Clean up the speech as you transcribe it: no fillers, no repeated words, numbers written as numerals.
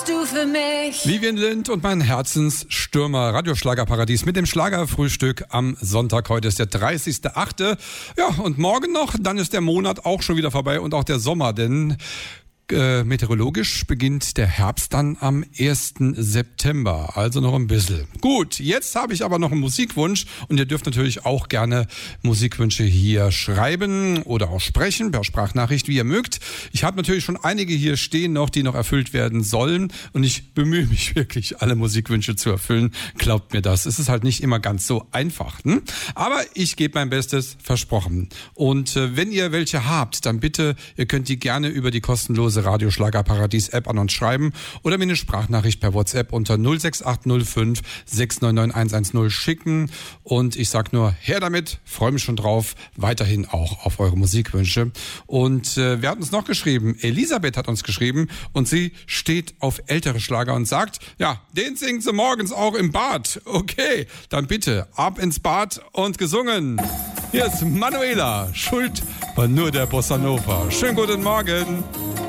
bist du für mich. Vivian Lind und mein Herzensstürmer Radioschlagerparadies mit dem Schlagerfrühstück am Sonntag. Heute ist der 30.8. Ja, und morgen noch, dann ist der Monat auch schon wieder vorbei und auch der Sommer, denn meteorologisch beginnt der Herbst dann am 1. September, also noch ein bisschen. Gut, jetzt habe ich aber noch einen Musikwunsch und ihr dürft natürlich auch gerne Musikwünsche hier schreiben oder auch sprechen, per Sprachnachricht, wie ihr mögt. Ich habe natürlich schon einige hier stehen noch, die noch erfüllt werden sollen und ich bemühe mich wirklich, alle Musikwünsche zu erfüllen. Glaubt mir das, es ist halt nicht immer ganz so einfach. Aber ich gebe mein Bestes, versprochen. Und wenn ihr welche habt, dann bitte, ihr könnt die gerne über die kostenlose Radioschlagerparadies-App an uns schreiben oder mir eine Sprachnachricht per WhatsApp unter 06805 699 110 schicken. Und ich sag nur, her damit, freue mich schon drauf, weiterhin auch auf eure Musikwünsche. Und wer hat uns noch geschrieben? Elisabeth hat uns geschrieben und sie steht auf ältere Schlager und sagt, ja, den singt sie morgens auch im Bad. Okay, dann bitte ab ins Bad und gesungen. Hier ist Manuela, Schuld war nur der Bossa Nova. Schönen guten Morgen.